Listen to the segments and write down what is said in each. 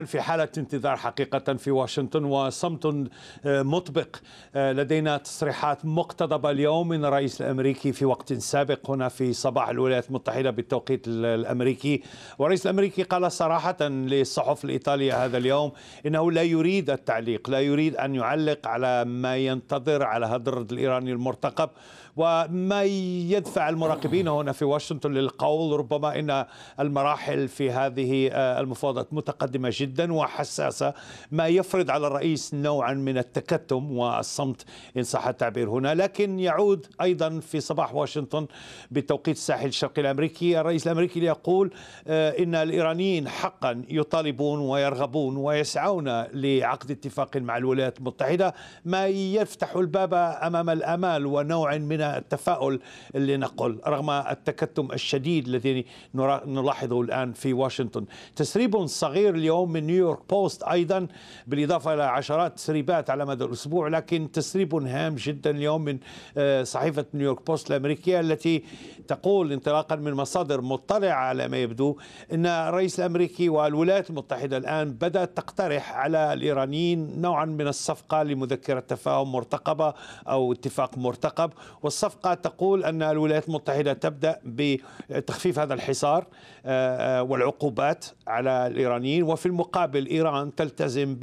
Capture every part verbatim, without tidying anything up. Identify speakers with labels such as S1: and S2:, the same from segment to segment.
S1: في حالة انتظار حقيقة في واشنطن وصمت مطبق. لدينا تصريحات مقتضبة اليوم من الرئيس الأمريكي في وقت سابق هنا في صباح الولايات المتحدة بالتوقيت الأمريكي. والرئيس الأمريكي قال صراحة للصحف الإيطالية هذا اليوم إنه لا يريد التعليق، لا يريد أن يعلق على ما ينتظر على هذا الرد الإيراني المرتقب، وما يدفع المراقبين هنا في واشنطن للقول ربما إن المراحل في هذه المفاوضات متقدمة جدا وحساسة، ما يفرض على الرئيس نوعا من التكتم والصمت إن صح التعبير هنا. لكن يعود أيضا في صباح واشنطن بتوقيت الساحل الشرقي الأمريكي الرئيس الأمريكي ليقول إن الإيرانيين حقا يطالبون ويرغبون ويسعون لعقد اتفاق مع الولايات المتحدة، ما يفتح الباب أمام الأمال ونوع من التفاؤل اللي نقول رغم التكتم الشديد الذي نلاحظه الآن في واشنطن. تسريب صغير اليوم من نيويورك بوست أيضا بالإضافة إلى عشرات تسريبات على مدى الأسبوع، لكن تسريب هام جدا اليوم من صحيفة نيويورك بوست الأمريكية التي تقول انطلاقا من مصادر مطلعة على ما يبدو أن الرئيس الأمريكي والولايات المتحدة الآن بدأت تقترح على الإيرانيين نوعا من الصفقة لمذكرة تفاهم مرتقبة أو اتفاق مرتقب. والصفقة تقول أن الولايات المتحدة تبدأ بتخفيف هذا الحصار والعقوبات على الإيرانيين، وفي المقابل إيران تلتزم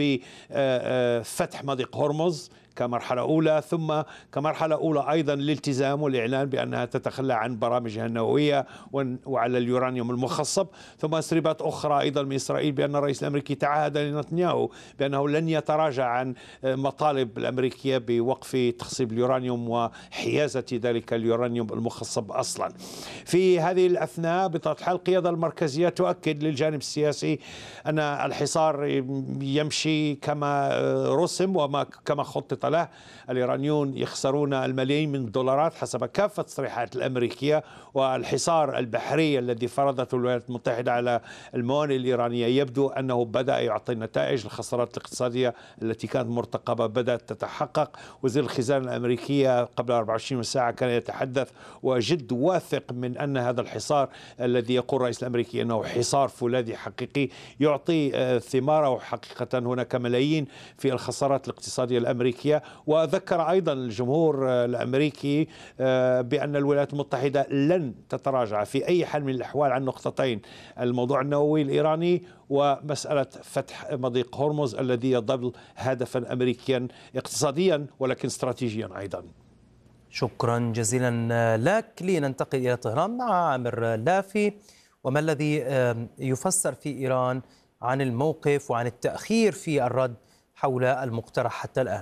S1: بفتح مضيق هرمز كمرحلة أولى، ثم كمرحلة أولى أيضا الالتزام والإعلان بأنها تتخلى عن برامجها النووية وعلى اليورانيوم المخصب، ثم تسريبات أخرى أيضا من إسرائيل بأن الرئيس الأمريكي تعهد لنتنياهو بأنه لن يتراجع عن مطالب الأمريكية بوقف تخصيب اليورانيوم وحيازة ذلك اليورانيوم المخصب أصلا. في هذه الأثناء بطبيعة الحال القيادة المركزية تؤكد للجانب السياسي أن الحصار يمشي كما رسم وما كما خطط له. الإيرانيون يخسرون الملايين من الدولارات حسب كافة التصريحات الأمريكية، والحصار البحري الذي فرضته الولايات المتحدة على الموانئ الإيرانية يبدو أنه بدأ يعطي نتائج. الخسارات الاقتصادية التي كانت مرتقبة بدأت تتحقق. وزير الخزانة الأمريكية قبل أربع وعشرين ساعة كان يتحدث وجد واثق من أن هذا الحصار الذي يقول الرئيس الأمريكي أنه حصار فولاذي حقيقي يعطي ثماره حقيقة. هناك ملايين في الخسارات الاقتصادية الأمريكية. وذكر أيضا الجمهور الأمريكي بأن الولايات المتحدة لن تتراجع في أي حال من الأحوال عن نقطتين: الموضوع النووي الإيراني ومسألة فتح مضيق هرمز الذي يظل هدفا أمريكيا اقتصاديا ولكن استراتيجيا أيضا.
S2: شكرا جزيلا لك. لننتقل إلى طهران مع عامر لافي. وما الذي يفسر في إيران عن الموقف وعن التأخير في الرد حول المقترح حتى الآن؟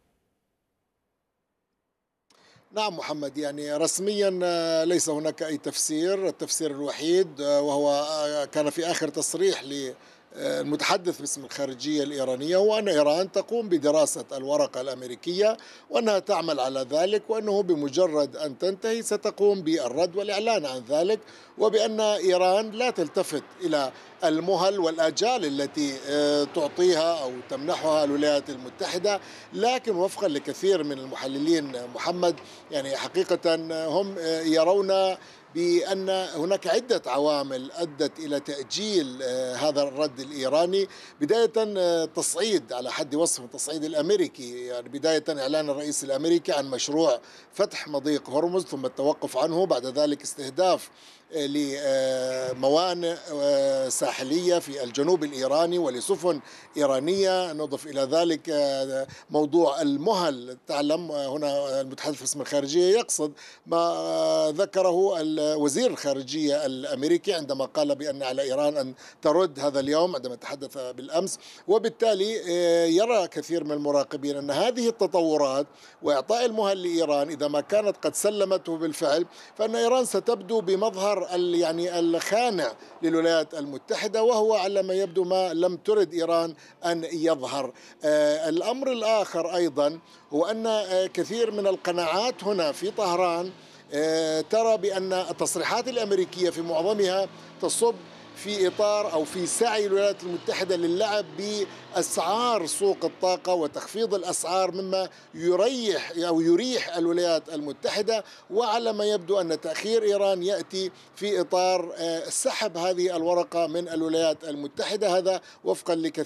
S3: نعم محمد، يعني رسميا ليس هناك أي تفسير. التفسير الوحيد وهو كان في آخر تصريح للمتحدث باسم الخارجية الإيرانية هو أن إيران تقوم بدراسة الورقة الأمريكية وأنها تعمل على ذلك، وأنه بمجرد أن تنتهي ستقوم بالرد والإعلان عن ذلك، وبأن إيران لا تلتفت إلى المهل والآجال التي تعطيها أو تمنحها الولايات المتحدة. لكن وفقا لكثير من المحللين محمد، يعني حقيقة هم يرون بأن هناك عدة عوامل أدت إلى تأجيل هذا الرد الإيراني. بداية تصعيد على حد وصف التصعيد الأمريكي، يعني بداية إعلان الرئيس الأمريكي عن مشروع فتح مضيق هرمز ثم التوقف عنه، بعد ذلك استهداف لموانئ ساحلية في الجنوب الإيراني ولسفن إيرانية. نضف إلى ذلك موضوع المهل. تعلم هنا المتحدث باسم الخارجية يقصد ما ذكره وزير الخارجية الأمريكي عندما قال بأن على إيران أن ترد هذا اليوم عندما تحدث بالأمس. وبالتالي يرى كثير من المراقبين أن هذه التطورات وإعطاء المهل لإيران إذا ما كانت قد سلمته بالفعل، فإن إيران ستبدو بمظهر يعني الخانع للولايات المتحدة، وهو على ما يبدو ما لم ترد إيران أن يظهر. آه الأمر الآخر أيضا هو أن كثير من القناعات هنا في طهران آه ترى بأن التصريحات الأمريكية في معظمها تصب في إطار أو في سعي الولايات المتحدة للعب بأسعار سوق الطاقة وتخفيض الأسعار، مما يريح أو يريح الولايات المتحدة. وعلى ما يبدو أن تأخير إيران يأتي في إطار سحب هذه الورقة من الولايات المتحدة، هذا وفقا لكثير